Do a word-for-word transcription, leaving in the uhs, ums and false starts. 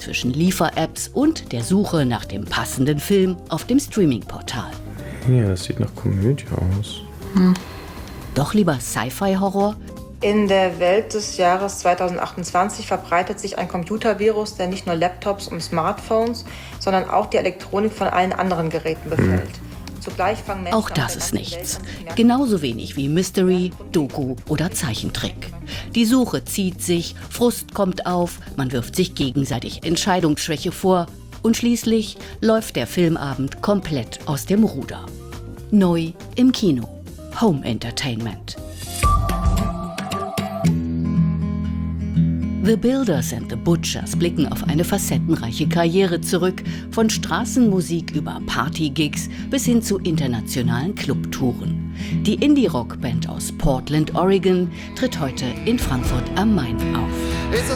zwischen Liefer-Apps und der Suche nach dem passenden Film auf dem Streaming-Portal. Ja, das sieht nach Komödie aus. Hm. Doch lieber Sci-Fi-Horror? In der Welt des Jahres zweitausendachtundzwanzig verbreitet sich ein Computervirus, der nicht nur Laptops und Smartphones, sondern auch die Elektronik von allen anderen Geräten befällt. Hm. Zugleich fangen Menschen auch das ist nichts. Genauso wenig wie Mystery, Doku oder Zeichentrick. Die Suche zieht sich, Frust kommt auf, man wirft sich gegenseitig Entscheidungsschwäche vor und schließlich läuft der Filmabend komplett aus dem Ruder. Neu im Kino. Home Entertainment. The Builders and the Butchers blicken auf eine facettenreiche Karriere zurück, von Straßenmusik über Partygigs bis hin zu internationalen Clubtouren. Die Indie-Rock-Band aus Portland, Oregon, tritt heute in Frankfurt am Main auf.